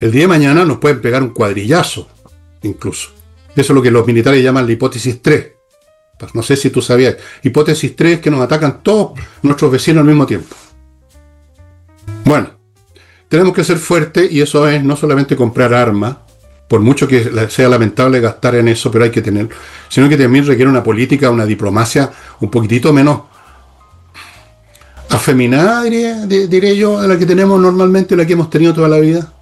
El día de mañana nos pueden pegar un cuadrillazo, incluso. Eso es lo que los militares llaman la hipótesis 3. Pues no sé si tú sabías. Hipótesis 3 es que nos atacan todos nuestros vecinos al mismo tiempo. Bueno, tenemos que ser fuertes y eso es no solamente comprar armas, por mucho que sea lamentable gastar en eso, pero hay que tener, sino que también requiere una política, una diplomacia un poquitito menos afeminada, diré yo, de la que tenemos normalmente, la que hemos tenido toda la vida.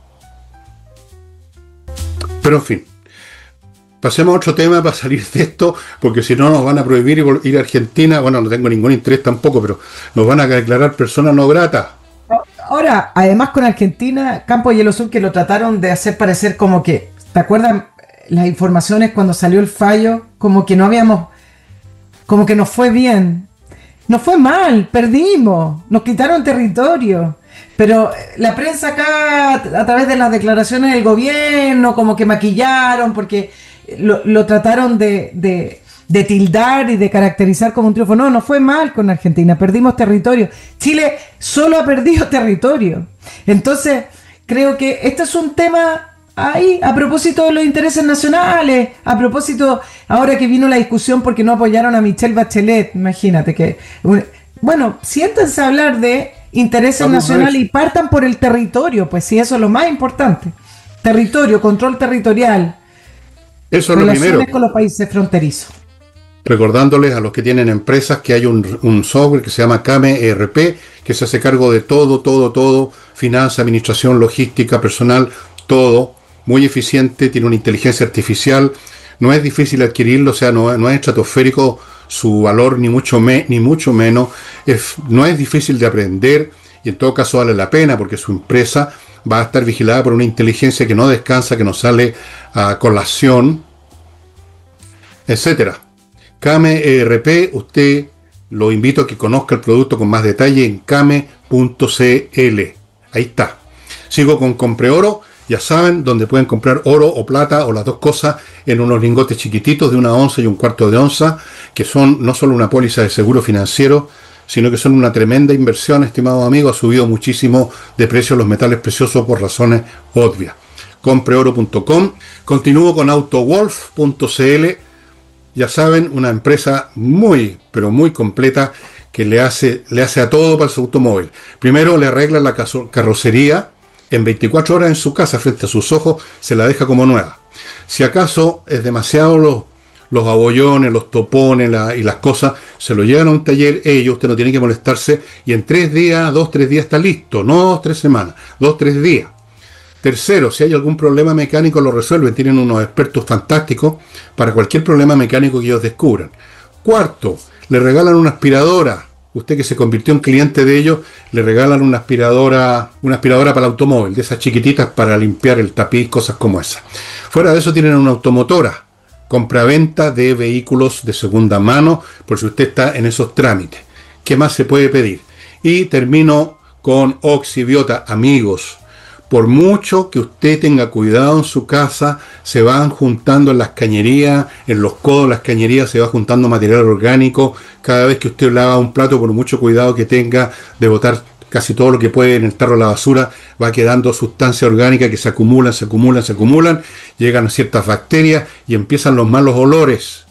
Pero en fin, pasemos a otro tema para salir de esto, porque si no nos van a prohibir ir a Argentina. Bueno, no tengo ningún interés tampoco, pero nos van a declarar personas no gratas. Ahora, además con Argentina, Campo Hielo Sur, que lo trataron de hacer parecer como que, ¿te acuerdas las informaciones cuando salió el fallo? Como que no habíamos, como que nos fue bien. Nos fue mal, perdimos, nos quitaron territorio. Pero la prensa acá, a través de las declaraciones del gobierno, como que maquillaron, porque lo trataron de tildar y de caracterizar como un triunfo. No, no fue mal con Argentina, perdimos territorio. Chile solo ha perdido territorio. Entonces, creo que este es un tema ahí, a propósito de los intereses nacionales, a propósito, ahora que vino la discusión porque no apoyaron a Michelle Bachelet, imagínate que... Bueno, siéntense a hablar de intereses nacionales y partan por el territorio, pues sí, eso es lo más importante. Territorio, control territorial, eso es lo primero. Con los países fronterizos. Recordándoles a los que tienen empresas que hay un software que se llama Kame ERP, que se hace cargo de todo, finanza, administración, logística, personal, todo, muy eficiente, tiene una inteligencia artificial, no es difícil adquirirlo, o sea, no es estratosférico su valor, ni mucho menos, no es difícil de aprender, y en todo caso vale la pena, porque su empresa va a estar vigilada por una inteligencia que no descansa, que no sale a colación, etcétera. Kame ERP, usted lo invito a que conozca el producto con más detalle en kame.cl. Ahí está. Sigo con Compre Oro, ya saben, donde pueden comprar oro o plata o las dos cosas en unos lingotes chiquititos de 1 onza y 1/4 de onza, que son no solo una póliza de seguro financiero, sino que son una tremenda inversión, estimados amigos. Ha subido muchísimo de precio los metales preciosos por razones obvias. Compreoro.com. Continúo con autowolf.cl. Ya saben, una empresa muy, pero muy completa que le hace a todo para su automóvil. Primero le arregla la carrocería en 24 horas en su casa, frente a sus ojos, se la deja como nueva. Si acaso es demasiado los abollones, los topones y las cosas, se lo llevan a un taller ellos, usted no tiene que molestarse, y en 3 días, 2-3 días está listo, no 3 semanas, 2-3 días. Tercero, si hay algún problema mecánico lo resuelven, tienen unos expertos fantásticos para cualquier problema mecánico que ellos descubran. Cuarto, le regalan una aspiradora. Usted que se convirtió en cliente de ellos, le regalan una aspiradora para el automóvil, de esas chiquititas para limpiar el tapiz, cosas como esas. Fuera de eso tienen una automotora, compra-venta de vehículos de segunda mano, por si usted está en esos trámites. ¿Qué más se puede pedir? Y termino con Oxibiota, amigos. Por mucho que usted tenga cuidado en su casa, se van juntando en las cañerías, en los codos de las cañerías se va juntando material orgánico. Cada vez que usted lava un plato, por mucho cuidado que tenga de botar casi todo lo que puede en el tarro de la basura, va quedando sustancia orgánica que se acumulan, llegan a ciertas bacterias y empiezan los malos olores.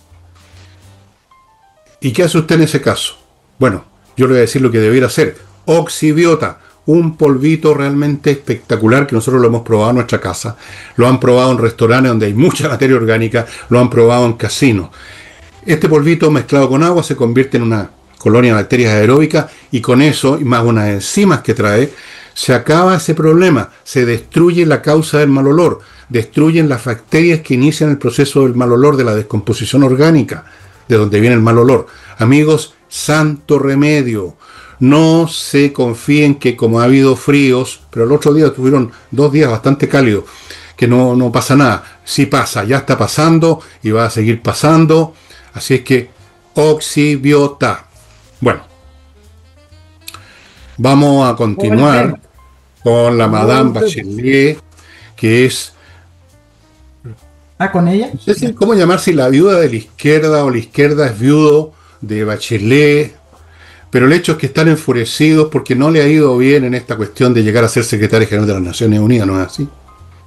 ¿Y qué hace usted en ese caso? Bueno, yo le voy a decir lo que debiera hacer. Oxibiota. Un polvito realmente espectacular que nosotros lo hemos probado en nuestra casa. Lo han probado en restaurantes donde hay mucha materia orgánica, lo han probado en casinos. Este polvito mezclado con agua se convierte en una colonia de bacterias aeróbicas y con eso, y más unas enzimas que trae, se acaba ese problema. Se destruye la causa del mal olor, destruyen las bacterias que inician el proceso del mal olor, de la descomposición orgánica, de donde viene el mal olor. Amigos, santo remedio. No se confíen que como ha habido fríos, pero el otro día tuvieron 2 días bastante cálidos, que no pasa nada. Sí pasa, ya está pasando y va a seguir pasando. Así es que Oxibiota. Bueno, vamos a continuar con la Madame Bachelet, que es... ¿Con ella? No sé cómo llamar, si la viuda de la izquierda o la izquierda es viudo de Bachelet. Pero el hecho es que están enfurecidos porque no le ha ido bien en esta cuestión de llegar a ser secretario general de las Naciones Unidas, ¿no es así?